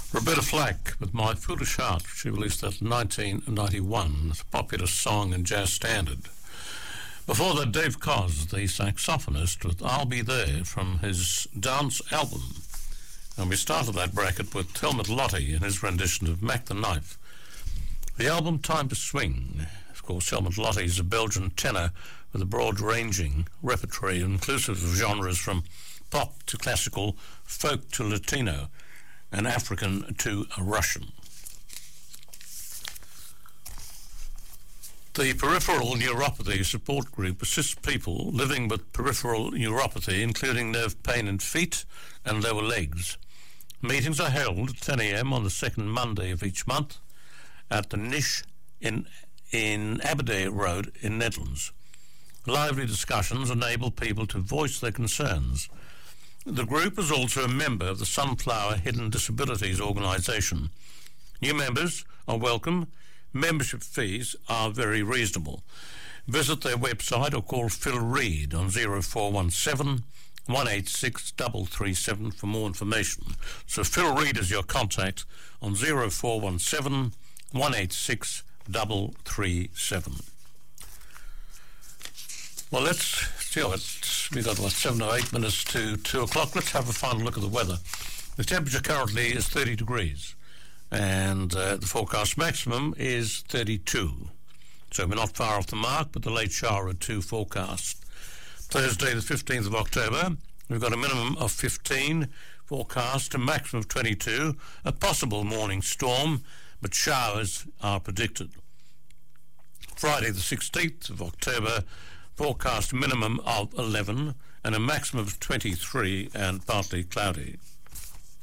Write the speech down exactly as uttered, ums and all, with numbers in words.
Roberta Flack with My Foolish Heart. She released that in nineteen ninety-one. It's a popular song and jazz standard. Before that, Dave Koz, the saxophonist, with I'll Be There from his dance album. And we started that bracket with Helmut Lotte in his rendition of Mac the Knife. The album Time to Swing. Of course, Helmut Lotte is a Belgian tenor with a broad-ranging repertoire inclusive of genres from pop to classical, folk to Latino, and African to Russian. The Peripheral Neuropathy Support Group assists people living with peripheral neuropathy, including nerve pain in feet and lower legs. Meetings are held at ten a.m. on the second Monday of each month at the Niche in, in Aberdeen Road in Netherlands. Lively discussions enable people to voice their concerns. The group is also a member of the Sunflower Hidden Disabilities Organisation. New members are welcome. Membership fees are very reasonable. Visit their website or call Phil Reed on zero four one seven, one eight six, three three seven for more information. So Phil Reed is your contact on zero four one seven, one eight six, three three seven. Well, let's see it. We've got, what, seven or eight minutes to two o'clock. Let's have a final look at the weather. The temperature currently is thirty degrees, and uh, the forecast maximum is thirty-two. So we're not far off the mark, but the late shower or two forecast. Thursday, the fifteenth of October, we've got a minimum of fifteen, forecast a maximum of twenty-two, a possible morning storm, but showers are predicted. Friday, the sixteenth of October, forecast minimum of eleven and a maximum of twenty-three and partly cloudy.